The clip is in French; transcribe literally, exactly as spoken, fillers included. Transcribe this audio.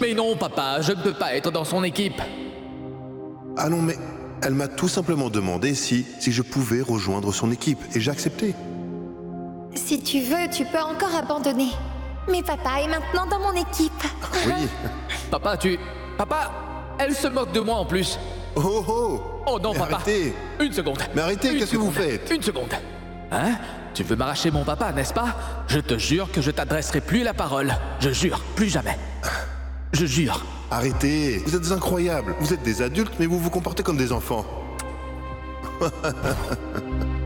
Mais non, papa, je ne peux pas être dans son équipe. Ah non, mais elle m'a tout simplement demandé si, si je pouvais rejoindre son équipe, et j'ai accepté. Si tu veux, tu peux encore abandonner. Mais papa est maintenant dans mon équipe. Oui. Papa, tu... Papa, elle se moque de moi en plus. Oh oh Oh non, Mais papa. arrêtez. Une seconde. Mais arrêtez, Une qu'est-ce que vous seconde. faites? Une seconde. Hein? Tu veux m'arracher mon papa, n'est-ce pas? Je te jure que je t'adresserai plus la parole. Je jure, plus jamais. Je jure. Arrêtez. Vous êtes incroyables. Vous êtes des adultes, mais vous vous comportez comme des enfants.